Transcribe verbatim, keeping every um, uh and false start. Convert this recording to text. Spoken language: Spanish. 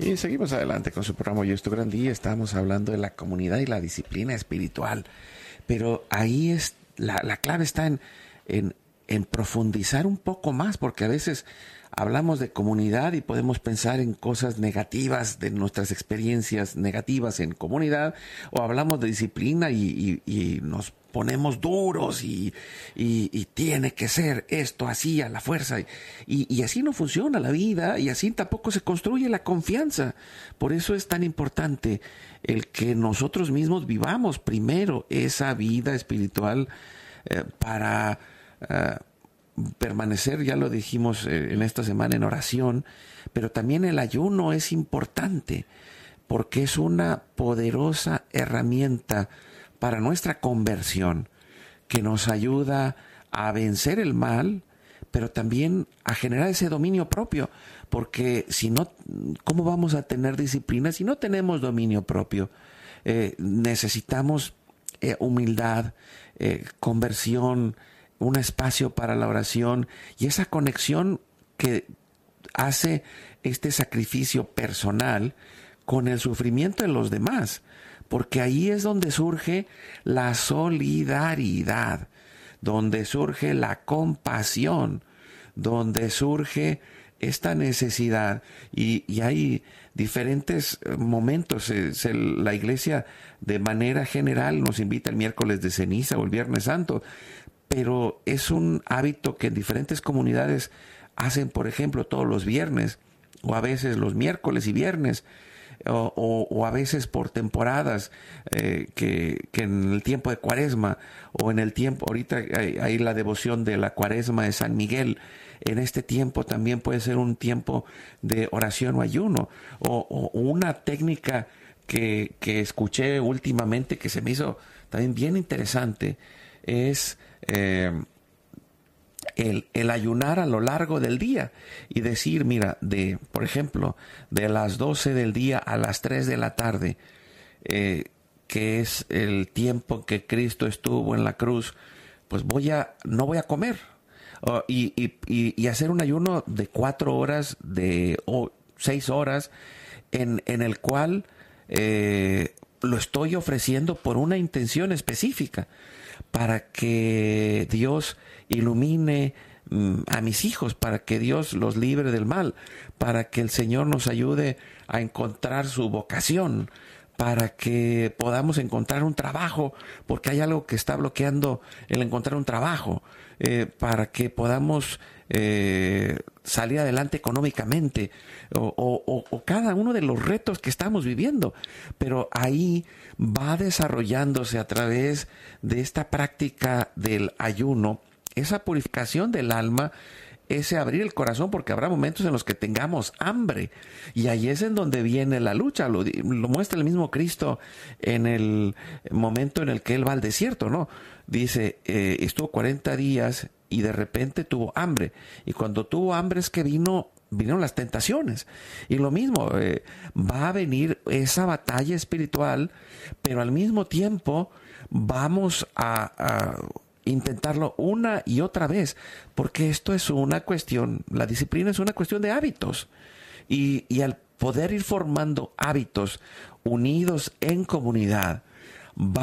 Y seguimos adelante con su programa Hoy es tu gran día. Estamos hablando de la comunidad y la disciplina espiritual. Pero ahí es la, la clave está en, en, en profundizar un poco más, porque a veces hablamos de comunidad y podemos pensar en cosas negativas, de nuestras experiencias negativas en comunidad, o hablamos de disciplina y, y, y nos ponemos duros y, y, y tiene que ser esto así a la fuerza. Y, y así no funciona la vida y así tampoco se construye la confianza. Por eso es tan importante el que nosotros mismos vivamos primero esa vida espiritual eh, para eh, permanecer, ya lo dijimos eh, en esta semana, en oración. Pero también el ayuno es importante porque es una poderosa herramienta para nuestra conversión, que nos ayuda a vencer el mal, pero también a generar ese dominio propio, porque si no, ¿cómo vamos a tener disciplina si no tenemos dominio propio? Eh, necesitamos eh, humildad, eh, conversión, un espacio para la oración y esa conexión que hace este sacrificio personal con el sufrimiento de los demás. Porque ahí es donde surge la solidaridad, donde surge la compasión, donde surge esta necesidad. Y, y hay diferentes momentos. Se, se, la iglesia de manera general nos invita el miércoles de ceniza o el viernes santo, pero es un hábito que en diferentes comunidades hacen, por ejemplo, todos los viernes, o a veces los miércoles y viernes, O, o, o a veces por temporadas, eh, que, que en el tiempo de Cuaresma o en el tiempo, ahorita hay, hay la devoción de la Cuaresma de San Miguel. En este tiempo también puede ser un tiempo de oración o ayuno, o, o una técnica que, que escuché últimamente que se me hizo también bien interesante es eh, El, el ayunar a lo largo del día y decir, mira, de, por ejemplo, de las doce del día a las tres de la tarde, eh, que es el tiempo que Cristo estuvo en la cruz, pues voy a, no voy a comer. Uh, y, y, y, y hacer un ayuno de cuatro horas, de o seis horas, en, en el cual eh, lo estoy ofreciendo por una intención específica, para que Dios ilumine mm, a mis hijos, para que Dios los libre del mal, para que el Señor nos ayude a encontrar su vocación, para que podamos encontrar un trabajo, porque hay algo que está bloqueando el encontrar un trabajo, eh, para que podamos eh, salir adelante económicamente, o, o, o cada uno de los retos que estamos viviendo. Pero ahí va desarrollándose a través de esta práctica del ayuno, esa purificación del alma, ese abrir el corazón, porque habrá momentos en los que tengamos hambre, y ahí es en donde viene la lucha. Lo, lo muestra el mismo Cristo en el momento en el que Él va al desierto, ¿no? Dice, eh, estuvo cuarenta días y de repente tuvo hambre, y cuando tuvo hambre es que vino vinieron las tentaciones. Y lo mismo, eh, va a venir esa batalla espiritual, pero al mismo tiempo vamos a, a intentarlo una y otra vez, porque esto es una cuestión, la disciplina es una cuestión de hábitos, y, y al poder ir formando hábitos unidos en comunidad, va